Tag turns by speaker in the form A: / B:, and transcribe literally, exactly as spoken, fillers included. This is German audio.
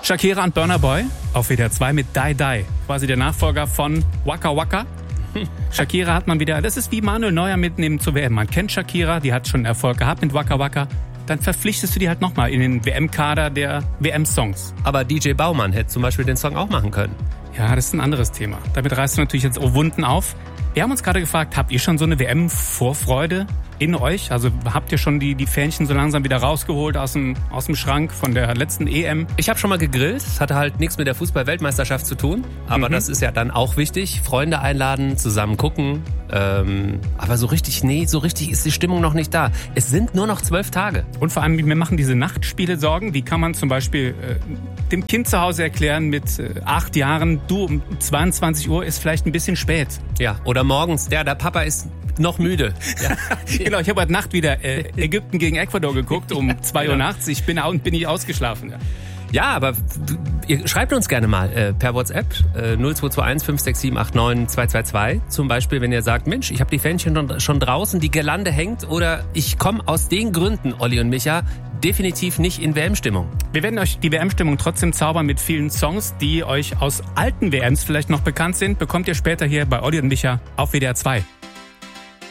A: Shakira und Burna Boy auf W D R zwei mit Die Die. Quasi der Nachfolger von Waka Waka. Shakira hat man wieder, das ist wie Manuel Neuer mitnehmen zur W M. Man kennt Shakira, die hat schon Erfolg gehabt mit Waka Waka. Dann verpflichtest du die halt nochmal in den W M-Kader der W M-Songs.
B: Aber D J Baumann hätte zum Beispiel den Song auch machen können.
A: Ja, das ist ein anderes Thema. Damit reißt du natürlich jetzt auch Wunden auf. Wir haben uns gerade gefragt, habt ihr schon so eine W M-Vorfreude in euch? Also habt ihr schon die, die Fähnchen so langsam wieder rausgeholt aus dem, aus dem Schrank von der letzten E M?
B: Ich habe schon mal gegrillt. Das hatte halt nichts mit der Fußball-Weltmeisterschaft zu tun. Aber mhm. das ist ja dann auch wichtig. Freunde einladen, zusammen gucken. Ähm, aber so richtig, nee, so richtig ist die Stimmung noch nicht da. Es sind nur noch zwölf Tage.
A: Und vor allem, mir machen diese Nachtspiele Sorgen. Wie kann man zum Beispiel äh, dem Kind zu Hause erklären mit äh, acht Jahren, du, um zweiundzwanzig Uhr ist vielleicht ein bisschen spät.
B: Ja, oder morgens, der, der Papa ist noch müde. Ja.
A: Genau, ich habe heute Nacht wieder äh, Ägypten gegen Ecuador geguckt um zwei Uhr nachts. Ich bin, bin ich ausgeschlafen. Ja.
B: Ja, aber ihr schreibt uns gerne mal äh, per WhatsApp äh, null zwei zwei eins fünf sechs sieben acht neun zwei zwei zwei. Zum Beispiel, wenn ihr sagt, Mensch, ich habe die Fähnchen schon, schon draußen, die Girlande hängt, oder ich komme aus den Gründen, Olli und Micha, definitiv nicht in W M-Stimmung.
A: Wir werden euch die W M-Stimmung trotzdem zaubern mit vielen Songs, die euch aus alten W Ms vielleicht noch bekannt sind. Bekommt ihr später hier bei Olli und Micha auf W D R zwei.